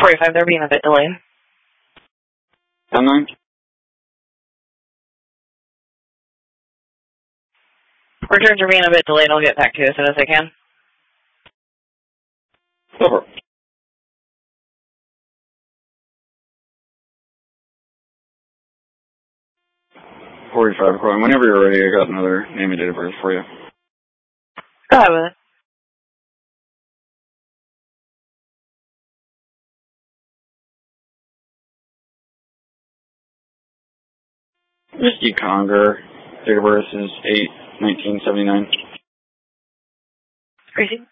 45, they're being a bit delayed. 10-9. Returns are being a bit delayed. I'll get back to you as soon as I can. Over. .45 calling. Whenever you're ready, I got another name and date of birth for you. Go ahead with it. Misty Conger. Date of birth is 8/1979. Proceed.